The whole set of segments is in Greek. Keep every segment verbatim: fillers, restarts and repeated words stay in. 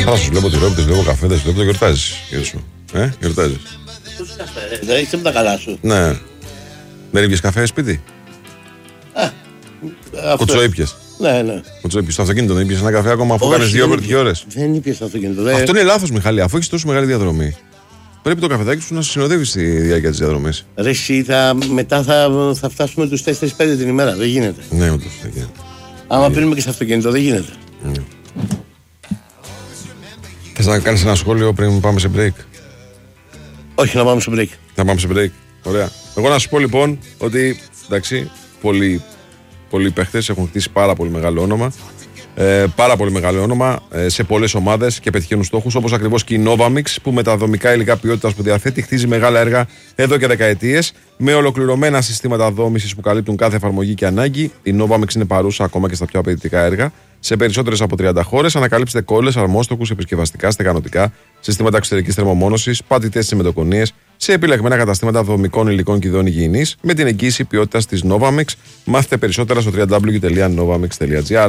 Θα σου βλέπω τη ρόπη, βλέπω καφέ, δεν σου βλέπω, το γιορτάζεις. Ε, γιορτάζεις. Δεν είσαι με τα καλά σου. Ναι. Δεν ήπιες καφέ σπίτι. Κοτσό ήπιες. Ναι, ναι. Κοτσό ήπιες στο αυτοκίνητο, δεν ήπιες ένα καφέ ακόμα αφού κάνεις δύο ώρες. Δεν ήπιες στο αυτοκίνητο. Αυτό είναι λάθος, Μιχάλη, αφού έχεις τόσο μεγάλη διαδρομή. Πρέπει το καφεδάκι σου να σε συνοδεύει στη διάρκεια της διαδρομής. Ρε εσύ, θα, μετά θα, θα φτάσουμε τους τέσσερα πέντε την ημέρα. Δεν γίνεται. Ναι, όντως δεν γίνεται. Άμα πίνουμε και στο αυτοκίνητο, δεν γίνεται. Mm. Θες να κάνεις ένα σχόλιο πριν πάμε σε break? Όχι, να πάμε σε break. Να πάμε σε break. Ωραία. Εγώ να σου πω λοιπόν ότι εντάξει, πολλοί, πολλοί παίχτες έχουν χτίσει πάρα πολύ μεγάλο όνομα. Ε, πάρα πολύ μεγάλο όνομα ε, σε πολλές ομάδες και πετυχαίνουν στόχους, όπως ακριβώς και η Novamix, που με τα δομικά υλικά ποιότητας που διαθέτει χτίζει μεγάλα έργα εδώ και δεκαετίες με ολοκληρωμένα συστήματα δόμησης που καλύπτουν κάθε εφαρμογή και ανάγκη. Η Novamix είναι παρούσα ακόμα και στα πιο απαιτητικά έργα σε περισσότερες από τριάντα χώρες. Ανακαλύψτε κόλλες, αρμόστοκους, επισκευαστικά, στεγανοτικά, συστήματα εξωτερικής θερμομόνωσης, πατητές συμμετοκονίες σε επιλεγμένα καταστήματα δομικών υλικών και ειδών υγιεινής με την εγγύηση ποιότητας της Novamix. Μάθετε περισσότερα στο double-u double-u double-u τελεία novamix τελεία gr.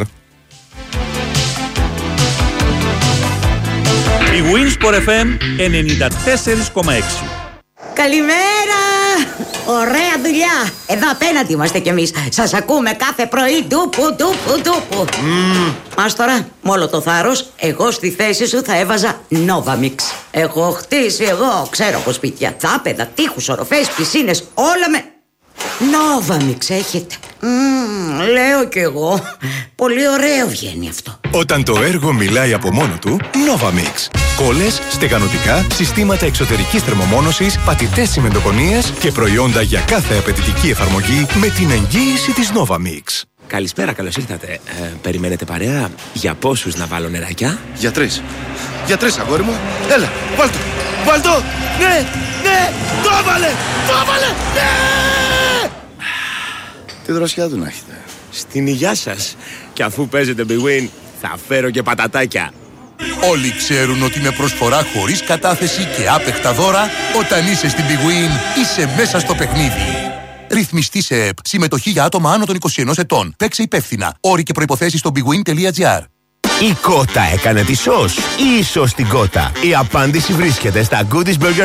Η Winsport εφ εμ ενενήντα τέσσερα κόμμα έξι. Καλημέρα! Ωραία δουλειά! Εδώ απέναντι είμαστε κι εμείς. Σας ακούμε κάθε πρωί. Ντούπου, ντούπου, ντούπου. Mm. Μας τώρα, με όλο το θάρρος, εγώ στη θέση σου θα έβαζα Novamix. Έχω χτίσει εγώ, ξέρω από σπίτια. Τάπεδα, τείχους, οροφές, πισίνες, όλα με... Novamix έχετε. Mm, λέω κι εγώ. Πολύ ωραίο βγαίνει αυτό. Όταν το έργο μιλάει από μόνο του, Novamix. Κόλλες, στεγανοτικά, συστήματα εξωτερικής θερμομόνωσης, πατητές συμμετοκονίες και προϊόντα για κάθε απαιτητική εφαρμογή με την εγγύηση της Novamix. Καλησπέρα, καλώς ήρθατε. Ε, περιμένετε παρέα? Για πόσους να βάλω νεράκια? Για τρεις. Για τρεις, αγόρι μου. Έλα, βάλ' το. Βάλ' το. Ναι, ναι, το έβαλε, το έβαλε, ναι! Τι δροσιά του να έχετε. Στην υγειά σας. Και αφού παίζετε Big Win, θα φέρω και πατατάκια. Όλοι ξέρουν ότι με προσφορά χωρίς κατάθεση και άπεχτα δώρα, όταν είσαι στην Big Win, είσαι μέσα στο παιχνίδι. Ρυθμιστή σε ΕΠ. Συμμετοχή για άτομα άνω των είκοσι ενός ετών. Παίξε υπεύθυνα. Όροι και προϋποθέσεις στο bigwin τελεία gr. Η Κότα έκανε τη σως ή η σως την Κότα? Η απάντηση βρίσκεται στα Goodies Burger